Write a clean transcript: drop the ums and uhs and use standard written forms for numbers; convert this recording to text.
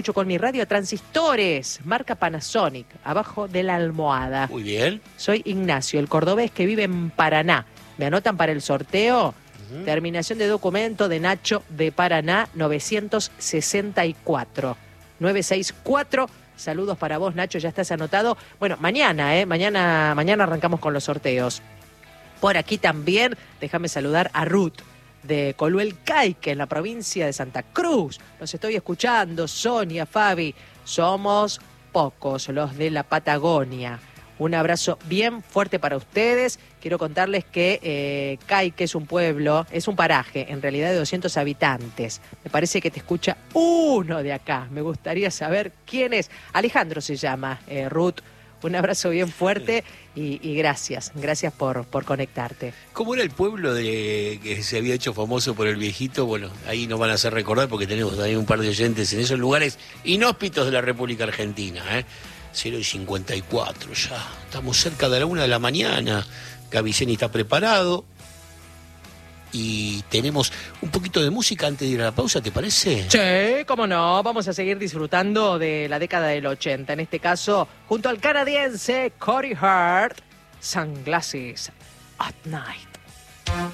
con mi radio transistores, marca Panasonic, abajo de la almohada. Muy bien. Soy Ignacio, el cordobés que vive en Paraná. ¿Me anotan para el sorteo? Terminación de documento de Nacho de Paraná, 964. 964. Saludos para vos, Nacho, ya estás anotado. Bueno, mañana arrancamos con los sorteos. Por aquí también, déjame saludar a Ruth de Coluelcaique, en la provincia de Santa Cruz. Los estoy escuchando, Sonia, Fabi. Somos pocos los de la Patagonia. Un abrazo bien fuerte para ustedes. Quiero contarles que Caique es un pueblo, es un paraje, en realidad de 200 habitantes. Me parece que te escucha uno de acá. Me gustaría saber quién es. Alejandro se llama, Ruth. Un abrazo bien fuerte y gracias por conectarte. ¿Cómo era el pueblo que se había hecho famoso por el viejito? Bueno, ahí nos van a hacer recordar porque tenemos también un par de oyentes en esos lugares inhóspitos de la República Argentina, 0:54 ya. Estamos cerca de la 1 de la mañana. Gaviceni está preparado. Y tenemos un poquito de música antes de ir a la pausa, ¿te parece? Sí, cómo no. Vamos a seguir disfrutando de la década del 80. En este caso, junto al canadiense Cody Hart, Sunglasses at Night.